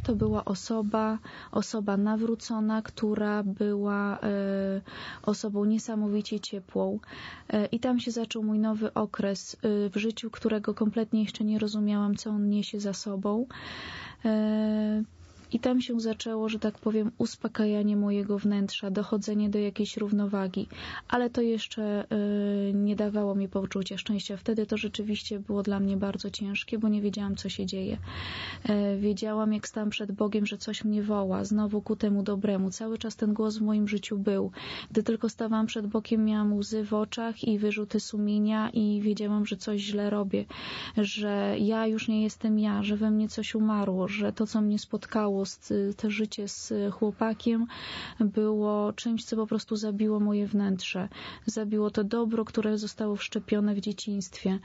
to była osoba nawrócona, która była osobą niesamowicie ciepłą. I tam się zaczął mój nowy okres w życiu, którego kompletnie jeszcze nie rozumiałam, co on niesie za sobą. I tam się zaczęło, że tak powiem, uspokajanie mojego wnętrza, dochodzenie do jakiejś równowagi. Ale to jeszcze nie dawało mi poczucia szczęścia. Wtedy to rzeczywiście było dla mnie bardzo ciężkie, bo nie wiedziałam, co się dzieje. Wiedziałam, jak stałam przed Bogiem, że coś mnie woła, znowu ku temu dobremu. Cały czas ten głos w moim życiu był. Gdy tylko stawałam przed Bogiem, miałam łzy w oczach i wyrzuty sumienia i wiedziałam, że coś źle robię, że ja już nie jestem ja, że we mnie coś umarło, że to, co mnie spotkało, to życie z chłopakiem było czymś, co po prostu zabiło moje wnętrze. Zabiło to dobro, które zostało wszczepione w dzieciństwie.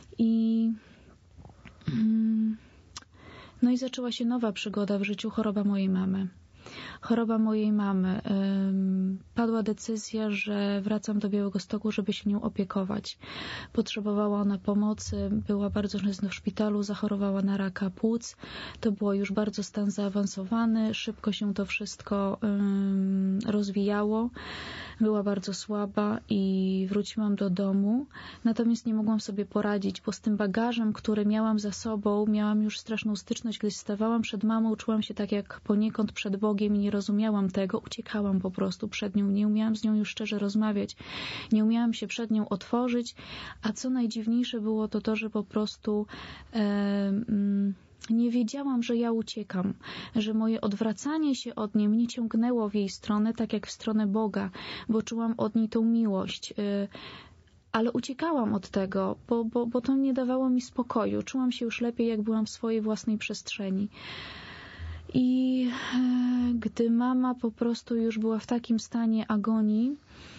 No i zaczęła się nowa przygoda w życiu, choroba mojej mamy. Choroba mojej mamy. Padła decyzja, że wracam do Białegostoku, żeby się nią opiekować. Potrzebowała ona pomocy, była bardzo często w szpitalu, zachorowała na raka płuc. To było już bardzo stan zaawansowany, szybko się to wszystko rozwijało. Była bardzo słaba i wróciłam do domu. Natomiast nie mogłam sobie poradzić, bo z tym bagażem, który miałam za sobą, miałam już straszną styczność. Gdy stawałam przed mamą, czułam się tak jak poniekąd przed Bogiem i nie rozumiałam tego. Uciekałam po prostu przed nią. Nie umiałam z nią już szczerze rozmawiać. Nie umiałam się przed nią otworzyć. A co najdziwniejsze było to, że po prostu nie wiedziałam, że ja uciekam, że moje odwracanie się od niej mnie ciągnęło w jej stronę, tak jak w stronę Boga, bo czułam od niej tą miłość. Ale uciekałam od tego, bo to nie dawało mi spokoju. Czułam się już lepiej, jak byłam w swojej własnej przestrzeni. I gdy mama po prostu już była w takim stanie agonii,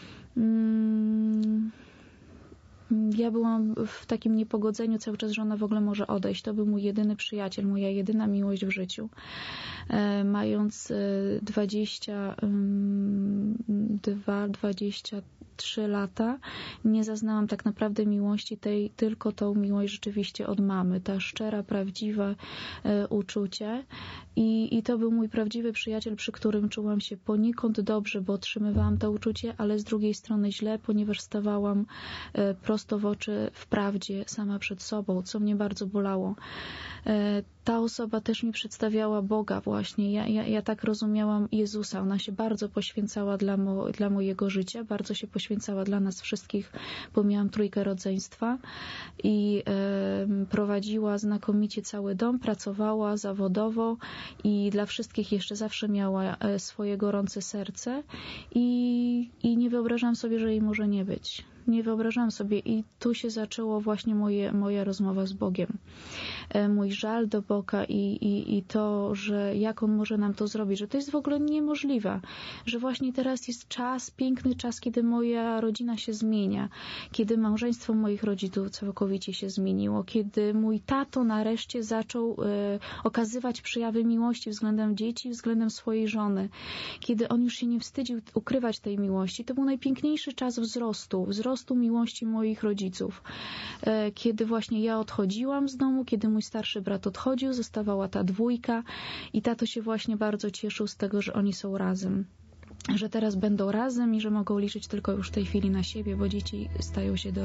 ja byłam w takim niepogodzeniu cały czas, że ona w ogóle może odejść. To był mój jedyny przyjaciel, moja jedyna miłość w życiu. Mając 23 lata, nie zaznałam tak naprawdę miłości tej, tylko tą miłość rzeczywiście od mamy. Ta szczera, prawdziwe uczucie. I to był mój prawdziwy przyjaciel, przy którym czułam się poniekąd dobrze, bo otrzymywałam to uczucie, ale z drugiej strony źle, ponieważ stawałam prosto w oczy w prawdzie sama przed sobą, co mnie bardzo bolało. Ta osoba też mi przedstawiała Boga właśnie. Ja tak rozumiałam Jezusa. Ona się bardzo poświęcała dla mojego życia, bardzo się poświęcała dla nas wszystkich, bo miałam trójkę rodzeństwa i prowadziła znakomicie cały dom, pracowała zawodowo i dla wszystkich jeszcze zawsze miała swoje gorące serce i nie wyobrażam sobie, że jej może nie być. Nie wyobrażam sobie i tu się zaczęło właśnie moja rozmowa z Bogiem. Mój żal do Boga i to, że jak On może nam to zrobić, że to jest w ogóle niemożliwe, że właśnie teraz jest czas, piękny czas, kiedy moja rodzina się zmienia, kiedy małżeństwo moich rodziców całkowicie się zmieniło, kiedy mój tato nareszcie zaczął okazywać przejawy miłości względem dzieci, względem swojej żony, kiedy on już się nie wstydził ukrywać tej miłości. To był najpiękniejszy czas wzrostu miłości moich rodziców. Kiedy właśnie ja odchodziłam z domu, kiedy mój starszy brat odchodził, zostawała ta dwójka i tato się właśnie bardzo cieszył z tego, że oni są razem. Że teraz będą razem i że mogą liczyć tylko już w tej chwili na siebie, bo dzieci stają się